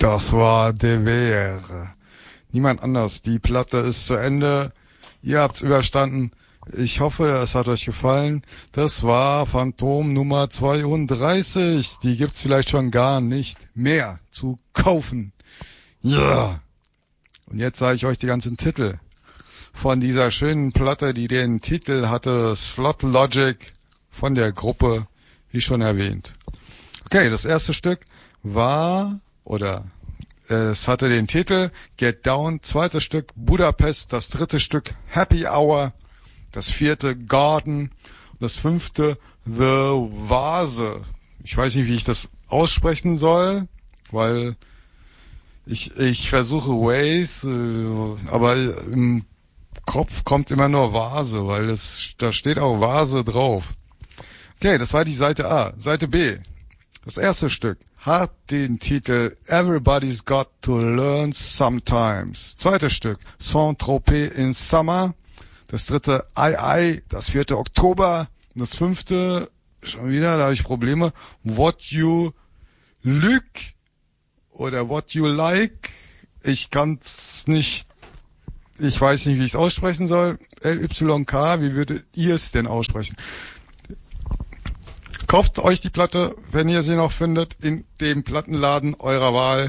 Das war De Ver. Niemand anders. Die Platte ist zu Ende. Ihr habt's überstanden. Ich hoffe, es hat euch gefallen. Das war Phantom Nummer 32. Die gibt's vielleicht schon gar nicht mehr zu kaufen. Ja. Yeah. Und jetzt sage ich euch die ganzen Titel von dieser schönen Platte, die den Titel hatte Slot Logic von der Gruppe, wie schon erwähnt. Okay, das erste Stück war, oder es hatte den Titel Get Down, zweites Stück Budapest, das dritte Stück Happy Hour, das vierte Garden, das fünfte The Vase. Ich weiß nicht, wie ich das aussprechen soll, weil ich versuche Ways, aber im Kopf kommt immer nur Vase, weil da steht auch Vase drauf. Okay, das war die Seite A. Seite B. Das erste Stück hat den Titel Everybody's Got to Learn Sometimes. Zweites Stück Saint-Tropez in Summer. Das dritte I. Das vierte Oktober. Und das fünfte, schon wieder, da habe ich Probleme, What You Like oder What You Like. Ich kann's nicht, ich weiß nicht, wie ich es aussprechen soll. LYK, wie würdet ihr es denn aussprechen? Kauft euch die Platte, wenn ihr sie noch findet, in dem Plattenladen eurer Wahl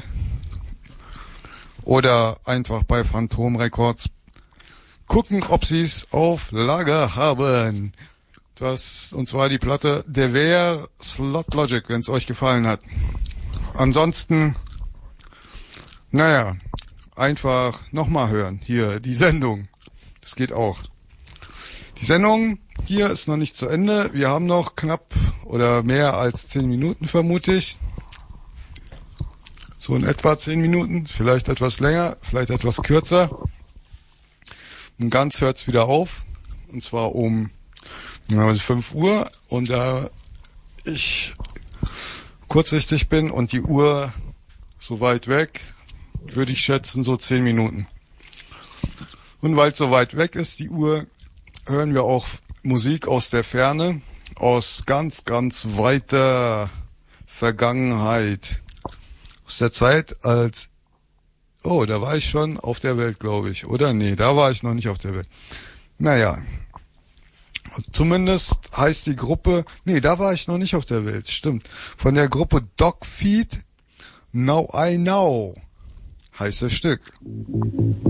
oder einfach bei Phantom Records gucken, ob sie es auf Lager haben. Und zwar die Platte De Ver Slot Logic, wenn es euch gefallen hat. Ansonsten, naja, einfach nochmal hören. Hier, die Sendung. Das geht auch. Die Sendung hier ist noch nicht zu Ende. Wir haben noch knapp oder mehr als 10 Minuten, vermute ich. So in etwa 10 Minuten, vielleicht etwas länger, vielleicht etwas kürzer. Und ganz hört's wieder auf. Und zwar um 5 Uhr. Und da ich kurzsichtig bin und die Uhr so weit weg, würde ich schätzen so 10 Minuten. Und weil es so weit weg ist, die Uhr, hören wir auch Musik aus der Ferne, aus ganz, ganz weiter Vergangenheit. Aus der Zeit als, da war ich schon auf der Welt, glaube ich. Oder nee, da war ich noch nicht auf der Welt. Naja, zumindest heißt die Gruppe, da war ich noch nicht auf der Welt, stimmt. Von der Gruppe Dogfeed, Now I Know heißt das Stück.